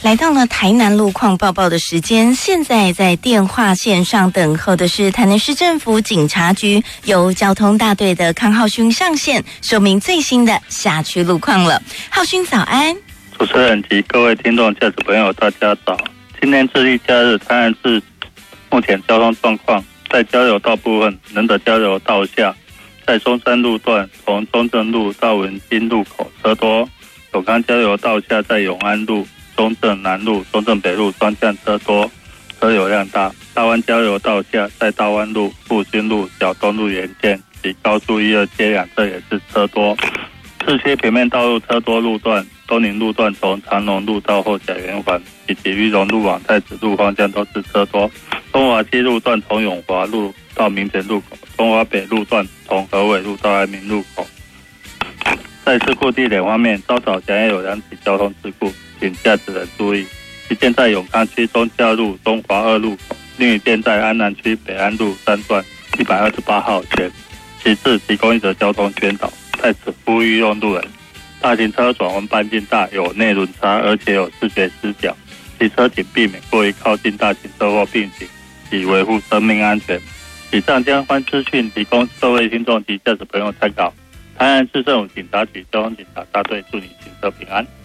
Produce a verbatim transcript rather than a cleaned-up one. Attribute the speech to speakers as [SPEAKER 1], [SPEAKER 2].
[SPEAKER 1] 来到了台南路况报报的时间，现在在电话线上等候的是台南市政府警察局由交通大队的康浩勋上线，说明最新的辖区路况了。浩勋早安。
[SPEAKER 2] 主持人及各位听众、驾驶朋友，大家早。今天智利假日，台南市目前交通状况，在交流道部分，仁德交流道下，在中山路段从中正路到文心路口车多；永康交流道下，在永安路、中正南路、中正北路双向车多，车流量大。大湾交流道下，在大湾路、复兴路、小东路沿线及高速一二街两侧也是车多。这些平面道路车多路段，东宁路段从长隆路到后甲圆环，以及裕隆路往太子路方向都是车多。中华西路段从永华路到民权路口，中华北路段从和伟路到安民路口。在事故地点方面，稍早前也有两起交通事故，请驾驶人注意。一件在永康区中嘉路中华二路口，另一件在安南区北安路三段一百二十八号前。其次，提供一则交通宣导，在此呼吁用路人：大型车转弯半径大，有内轮差，而且有视觉死角，骑车请避免过于靠近大型车或并行，以维护生命安全。以上相关资讯提供各位听众及驾驶朋友参考。台南市政府警察局交通警察大队祝你行车平安。